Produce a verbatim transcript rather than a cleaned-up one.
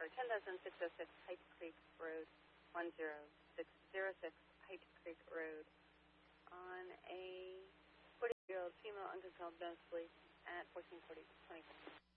or ten thousand six oh six Height Creek Road, one zero six zero six Height Creek Road, on a forty-year-old female uncontrolled mental police at fourteen forty twenty-four.